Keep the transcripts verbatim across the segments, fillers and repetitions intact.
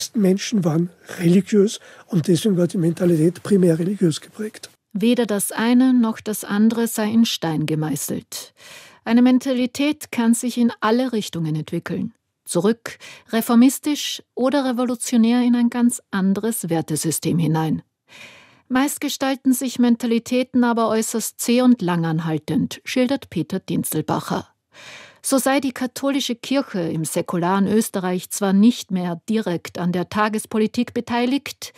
Menschen waren religiös und deswegen war die Mentalität primär religiös geprägt. Weder das eine noch das andere sei in Stein gemeißelt. Eine Mentalität kann sich in alle Richtungen entwickeln. Zurück, reformistisch oder revolutionär in ein ganz anderes Wertesystem hinein. Meist gestalten sich Mentalitäten aber äußerst zäh und langanhaltend, schildert Peter Dinzelbacher. So sei die katholische Kirche im säkularen Österreich zwar nicht mehr direkt an der Tagespolitik beteiligt,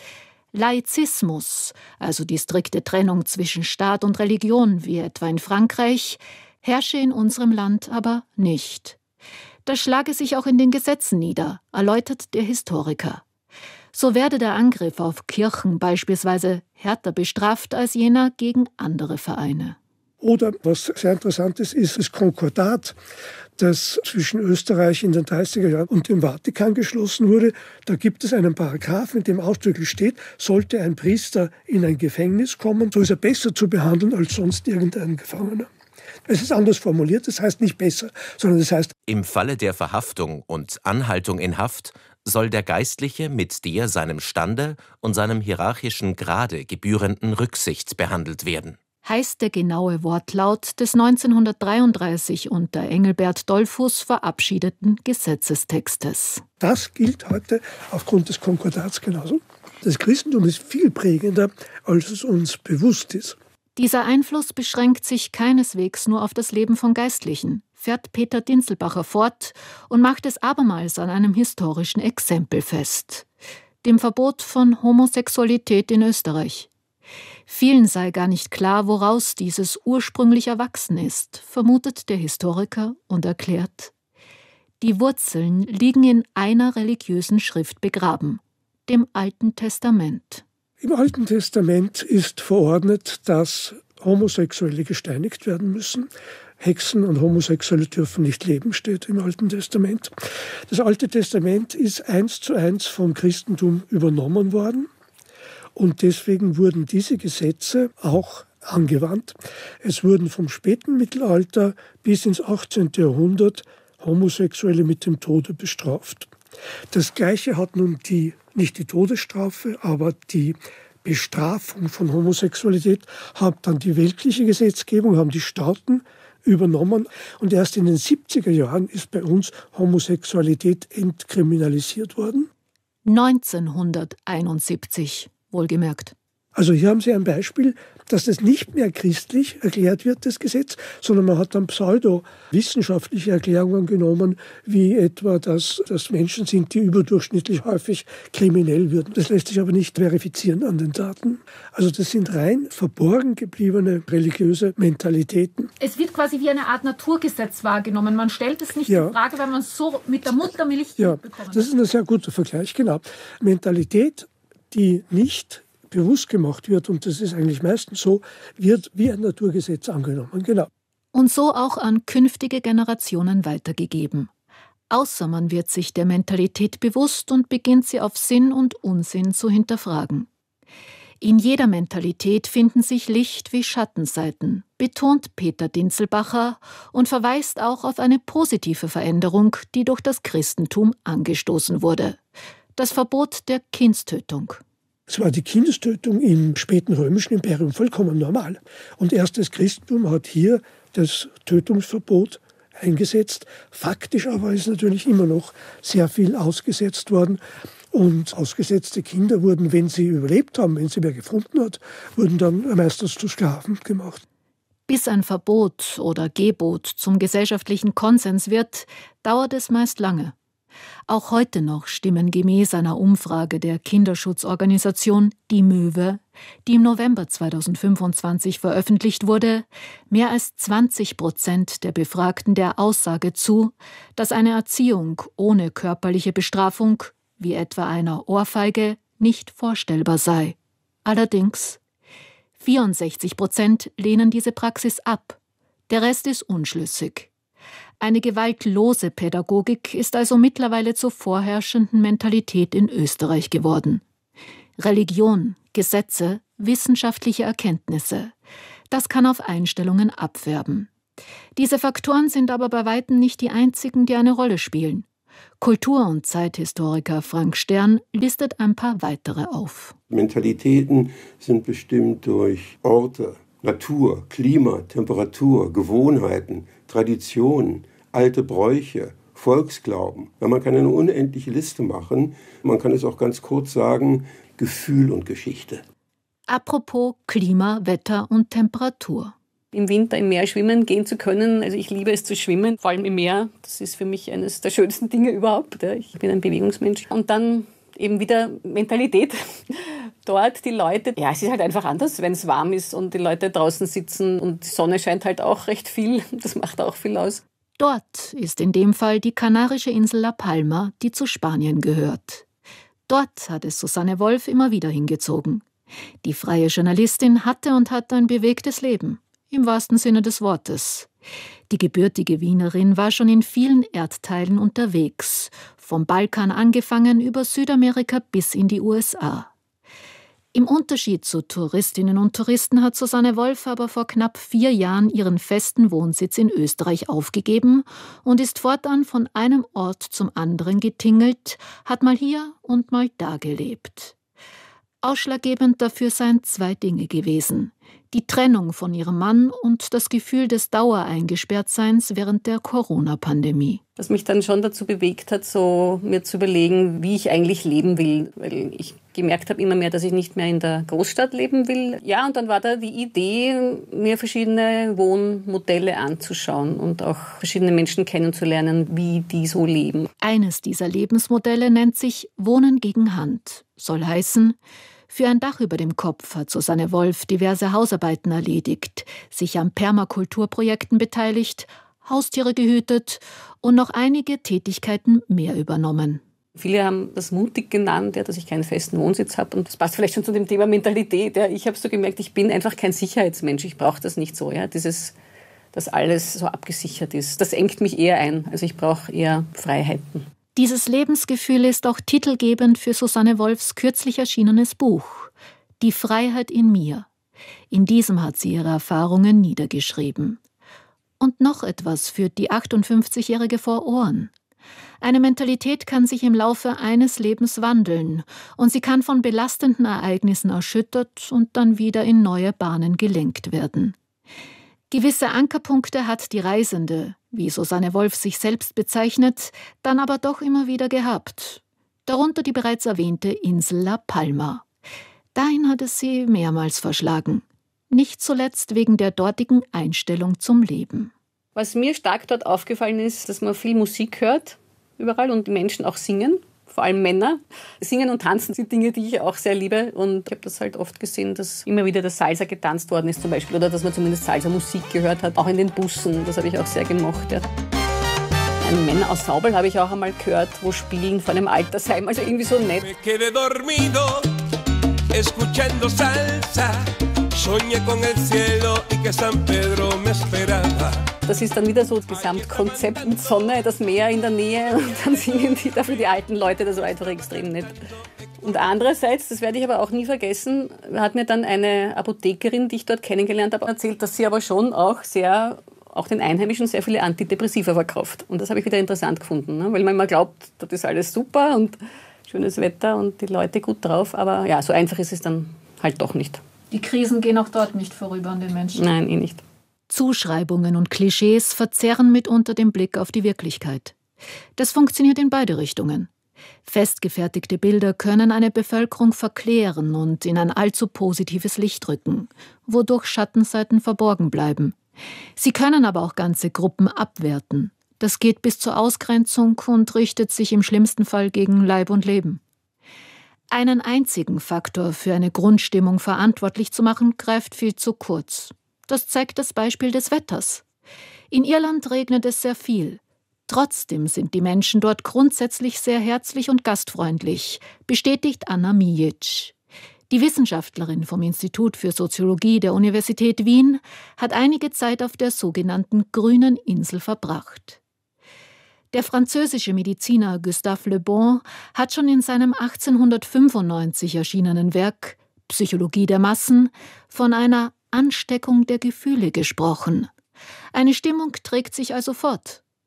Laizismus, also die strikte Trennung zwischen Staat und Religion, wie etwa in Frankreich, herrsche in unserem Land aber nicht. Das schlage sich auch in den Gesetzen nieder, erläutert der Historiker. So werde der Angriff auf Kirchen beispielsweise härter bestraft als jener gegen andere Vereine. Oder, was sehr interessant ist, ist das Konkordat, das zwischen Österreich in den dreißiger Jahren und dem Vatikan geschlossen wurde. Da gibt es einen Paragraphen, in dem ausdrücklich steht, sollte ein Priester in ein Gefängnis kommen, so ist er besser zu behandeln als sonst irgendein Gefangener. Es ist anders formuliert, das heißt nicht besser, sondern das heißt, im Falle der Verhaftung und Anhaltung in Haft soll der Geistliche mit der seinem Stande und seinem hierarchischen Grade gebührenden Rücksicht behandelt werden. Heißt der genaue Wortlaut des neunzehnhundertdreiunddreißig unter Engelbert Dollfuß verabschiedeten Gesetzestextes. Das gilt heute aufgrund des Konkordats genauso. Das Christentum ist viel prägender, als es uns bewusst ist. Dieser Einfluss beschränkt sich keineswegs nur auf das Leben von Geistlichen, fährt Peter Dinzelbacher fort und macht es abermals an einem historischen Exempel fest: dem Verbot von Homosexualität in Österreich. Vielen sei gar nicht klar, woraus dieses ursprünglich erwachsen ist, vermutet der Historiker und erklärt: Die Wurzeln liegen in einer religiösen Schrift begraben, dem Alten Testament. Im Alten Testament ist verordnet, dass Homosexuelle gesteinigt werden müssen. Hexen und Homosexuelle dürfen nicht leben, steht im Alten Testament. Das Alte Testament ist eins zu eins vom Christentum übernommen worden. Und deswegen wurden diese Gesetze auch angewandt. Es wurden vom späten Mittelalter bis ins achtzehnten Jahrhundert Homosexuelle mit dem Tode bestraft. Das Gleiche hat nun die, nicht die Todesstrafe, aber die Bestrafung von Homosexualität hat dann die weltliche Gesetzgebung, haben die Staaten übernommen. Und erst in den siebziger Jahren ist bei uns Homosexualität entkriminalisiert worden. neunzehnhunderteinundsiebzig. Wohlgemerkt. Also hier haben Sie ein Beispiel, dass das nicht mehr christlich erklärt wird, das Gesetz, sondern man hat dann pseudo-wissenschaftliche Erklärungen genommen, wie etwa, dass das Menschen sind, die überdurchschnittlich häufig kriminell würden. Das lässt sich aber nicht verifizieren an den Daten. Also das sind rein verborgen gebliebene religiöse Mentalitäten. Es wird quasi wie eine Art Naturgesetz wahrgenommen. Man stellt es nicht ja. in Frage, weil man es so mit der Muttermilch ja, bekommen hat. Das ist ein sehr guter Vergleich, genau. Mentalität, die nicht bewusst gemacht wird, und das ist eigentlich meistens so, wird wie ein Naturgesetz angenommen. Genau. Und so auch an künftige Generationen weitergegeben. Außer man wird sich der Mentalität bewusst und beginnt sie auf Sinn und Unsinn zu hinterfragen. In jeder Mentalität finden sich Licht- wie Schattenseiten, betont Peter Dinzelbacher und verweist auch auf eine positive Veränderung, die durch das Christentum angestoßen wurde: das Verbot der Kindstötung. Es war die Kindestötung im späten römischen Imperium vollkommen normal. Und erst das Christentum hat hier das Tötungsverbot eingesetzt. Faktisch aber ist natürlich immer noch sehr viel ausgesetzt worden. Und ausgesetzte Kinder wurden, wenn sie überlebt haben, wenn sie wer gefunden hat, wurden dann meistens zu Sklaven gemacht. Bis ein Verbot oder Gebot zum gesellschaftlichen Konsens wird, dauert es meist lange. Auch heute noch stimmen gemäß einer Umfrage der Kinderschutzorganisation Die Möwe, die im November zweitausendfünfundzwanzig veröffentlicht wurde, mehr als zwanzig Prozent der Befragten der Aussage zu, dass eine Erziehung ohne körperliche Bestrafung, wie etwa einer Ohrfeige, nicht vorstellbar sei. Allerdings vierundsechzig Prozent lehnen diese Praxis ab. Der Rest ist unschlüssig. Eine gewaltlose Pädagogik ist also mittlerweile zur vorherrschenden Mentalität in Österreich geworden. Religion, Gesetze, wissenschaftliche Erkenntnisse, das kann auf Einstellungen abfärben. Diese Faktoren sind aber bei weitem nicht die einzigen, die eine Rolle spielen. Kultur- und Zeithistoriker Frank Stern listet ein paar weitere auf. Mentalitäten sind bestimmt durch Orte, Natur, Klima, Temperatur, Gewohnheiten, Traditionen, alte Bräuche, Volksglauben. Ja, man kann eine unendliche Liste machen. Man kann es auch ganz kurz sagen, Gefühl und Geschichte. Apropos Klima, Wetter und Temperatur. Im Winter im Meer schwimmen gehen zu können. Also ich liebe es zu schwimmen, vor allem im Meer. Das ist für mich eines der schönsten Dinge überhaupt. Ich bin ein Bewegungsmensch. Und dann eben wieder Mentalität. Dort die Leute, ja, es ist halt einfach anders, wenn es warm ist und die Leute draußen sitzen und die Sonne scheint halt auch recht viel. Das macht auch viel aus. Dort ist in dem Fall die kanarische Insel La Palma, die zu Spanien gehört. Dort hat es Susanne Wolf immer wieder hingezogen. Die freie Journalistin hatte und hat ein bewegtes Leben, im wahrsten Sinne des Wortes. Die gebürtige Wienerin war schon in vielen Erdteilen unterwegs, vom Balkan angefangen über Südamerika bis in die U S A. Im Unterschied zu Touristinnen und Touristen hat Susanne Wolf aber vor knapp vier Jahren ihren festen Wohnsitz in Österreich aufgegeben und ist fortan von einem Ort zum anderen getingelt, hat mal hier und mal da gelebt. Ausschlaggebend dafür seien zwei Dinge gewesen: die Trennung von ihrem Mann und das Gefühl des Dauereingesperrtseins während der Corona-Pandemie. Was mich dann schon dazu bewegt hat, so mir zu überlegen, wie ich eigentlich leben will. Weil ich gemerkt habe immer mehr, dass ich nicht mehr in der Großstadt leben will. Ja, und dann war da die Idee, mir verschiedene Wohnmodelle anzuschauen und auch verschiedene Menschen kennenzulernen, wie die so leben. Eines dieser Lebensmodelle nennt sich Wohnen gegen Hand. Soll heißen, für ein Dach über dem Kopf hat Susanne Wolf diverse Hausarbeiten erledigt, sich an Permakulturprojekten beteiligt, Haustiere gehütet und noch einige Tätigkeiten mehr übernommen. Viele haben das mutig genannt, ja, dass ich keinen festen Wohnsitz habe. Und das passt vielleicht schon zu dem Thema Mentalität. Ja. Ich habe so gemerkt, ich bin einfach kein Sicherheitsmensch. Ich brauche das nicht so. Ja. Dieses, dass alles so abgesichert ist, das engt mich eher ein. Also ich brauche eher Freiheiten. Dieses Lebensgefühl ist auch titelgebend für Susanne Wolfs kürzlich erschienenes Buch »Die Freiheit in mir«. In diesem hat sie ihre Erfahrungen niedergeschrieben. Und noch etwas führt die achtundfünfzigjährige vor Ohren. Eine Mentalität kann sich im Laufe eines Lebens wandeln und sie kann von belastenden Ereignissen erschüttert und dann wieder in neue Bahnen gelenkt werden. Gewisse Ankerpunkte hat die Reisende, wie Susanne Wolf sich selbst bezeichnet, dann aber doch immer wieder gehabt. Darunter die bereits erwähnte Insel La Palma. Dahin hat es sie mehrmals verschlagen. Nicht zuletzt wegen der dortigen Einstellung zum Leben. Was mir stark dort aufgefallen ist, dass man viel Musik hört, überall, und die Menschen auch singen. Vor allem Männer. Singen und Tanzen sind Dinge, die ich auch sehr liebe. Und ich habe das halt oft gesehen, dass immer wieder das Salsa getanzt worden ist zum Beispiel. Oder dass man zumindest Salsa-Musik gehört hat, auch in den Bussen. Das habe ich auch sehr gemocht. Ja. Ein Männer aus Saubel habe ich auch einmal gehört, wo spielen vor einem Altersheim. Also irgendwie so nett. Escuchando salsa, soñé con el cielo y que San Pedro me esperaba. Das ist dann wieder so das Gesamtkonzept mit Sonne, das Meer in der Nähe, und dann singen die dafür die alten Leute, das war einfach extrem nett. Und andererseits, das werde ich aber auch nie vergessen, hat mir dann eine Apothekerin, die ich dort kennengelernt habe, erzählt, dass sie aber schon auch sehr, auch den Einheimischen sehr viele Antidepressiva verkauft. Und das habe ich wieder interessant gefunden, ne? Weil man immer glaubt, das ist alles super und schönes Wetter und die Leute gut drauf, aber ja, so einfach ist es dann halt doch nicht. Die Krisen gehen auch dort nicht vorüber an den Menschen. Nein, eh nicht. Zuschreibungen und Klischees verzerren mitunter den Blick auf die Wirklichkeit. Das funktioniert in beide Richtungen. Festgefertigte Bilder können eine Bevölkerung verklären und in ein allzu positives Licht rücken, wodurch Schattenseiten verborgen bleiben. Sie können aber auch ganze Gruppen abwerten. Das geht bis zur Ausgrenzung und richtet sich im schlimmsten Fall gegen Leib und Leben. Einen einzigen Faktor für eine Grundstimmung verantwortlich zu machen, greift viel zu kurz. Das zeigt das Beispiel des Wetters. In Irland regnet es sehr viel. Trotzdem sind die Menschen dort grundsätzlich sehr herzlich und gastfreundlich, bestätigt Anna Mijic. Die Wissenschaftlerin vom Institut für Soziologie der Universität Wien hat einige Zeit auf der sogenannten Grünen Insel verbracht. Der französische Mediziner Gustave Le Bon hat schon in seinem achtzehnhundertfünfundneunzig erschienenen Werk Psychologie der Massen von einer Ansteckung der Gefühle gesprochen. Eine Stimmung trägt sich also fort.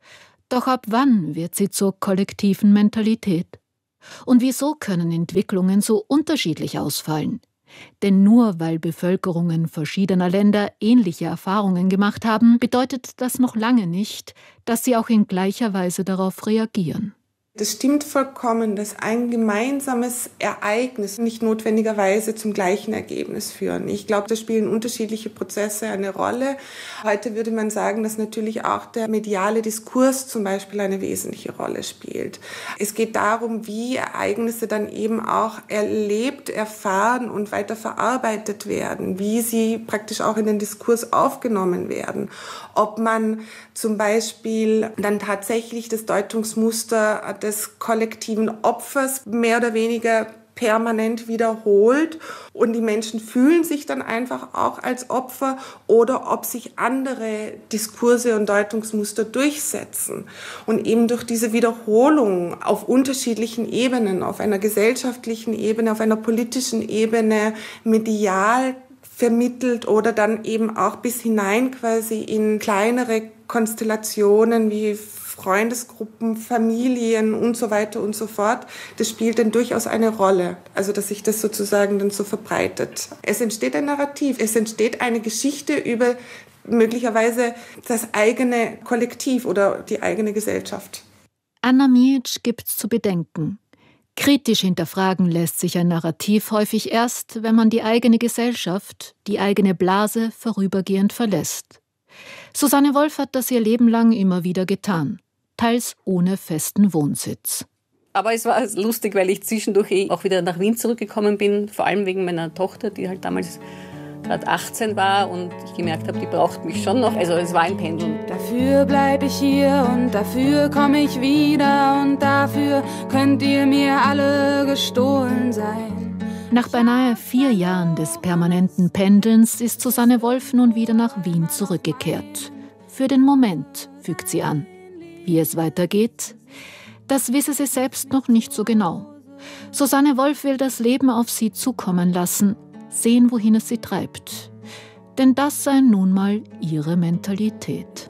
Doch ab wann wird sie zur kollektiven Mentalität? Und wieso können Entwicklungen so unterschiedlich ausfallen? Denn nur weil Bevölkerungen verschiedener Länder ähnliche Erfahrungen gemacht haben, bedeutet das noch lange nicht, dass sie auch in gleicher Weise darauf reagieren. Das stimmt vollkommen, dass ein gemeinsames Ereignis nicht notwendigerweise zum gleichen Ergebnis führen. Ich glaube, da spielen unterschiedliche Prozesse eine Rolle. Heute würde man sagen, dass natürlich auch der mediale Diskurs zum Beispiel eine wesentliche Rolle spielt. Es geht darum, wie Ereignisse dann eben auch erlebt, erfahren und weiter verarbeitet werden, wie sie praktisch auch in den Diskurs aufgenommen werden. Ob man zum Beispiel dann tatsächlich das Deutungsmuster des kollektiven Opfers mehr oder weniger permanent wiederholt und die Menschen fühlen sich dann einfach auch als Opfer oder ob sich andere Diskurse und Deutungsmuster durchsetzen und eben durch diese Wiederholung auf unterschiedlichen Ebenen, auf einer gesellschaftlichen Ebene, auf einer politischen Ebene, medial vermittelt oder dann eben auch bis hinein quasi in kleinere Konstellationen wie Freundesgruppen, Familien und so weiter und so fort. Das spielt dann durchaus eine Rolle, also dass sich das sozusagen dann so verbreitet. Es entsteht ein Narrativ, es entsteht eine Geschichte über möglicherweise das eigene Kollektiv oder die eigene Gesellschaft. Anna Mijic gibt zu bedenken. Kritisch hinterfragen lässt sich ein Narrativ häufig erst, wenn man die eigene Gesellschaft, die eigene Blase vorübergehend verlässt. Susanne Wolf hat das ihr Leben lang immer wieder getan, teils ohne festen Wohnsitz. Aber es war lustig, weil ich zwischendurch eh auch wieder nach Wien zurückgekommen bin, vor allem wegen meiner Tochter, die halt damals gerade achtzehn war und ich gemerkt habe, die braucht mich schon noch. Also es war ein Pendeln. Dafür bleibe ich hier und dafür komme ich wieder und dafür könnt ihr mir alle gestohlen sein. Nach beinahe vier Jahren des permanenten Pendelns ist Susanne Wolf nun wieder nach Wien zurückgekehrt. Für den Moment, fügt sie an. Wie es weitergeht, das wisse sie selbst noch nicht so genau. Susanne Wolf will das Leben auf sie zukommen lassen, sehen, wohin es sie treibt. Denn das sei nun mal ihre Mentalität.